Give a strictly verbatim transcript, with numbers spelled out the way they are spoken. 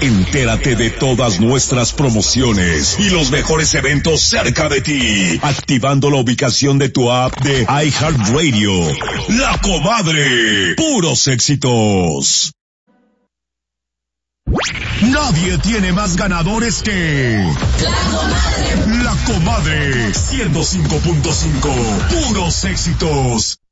Entérate de todas nuestras promociones y los mejores eventos cerca de ti, activando la ubicación de tu app de iHeartRadio. La Comadre, puros éxitos. Nadie tiene más ganadores que La Comadre. La Comadre, ciento cinco punto cinco, puros éxitos.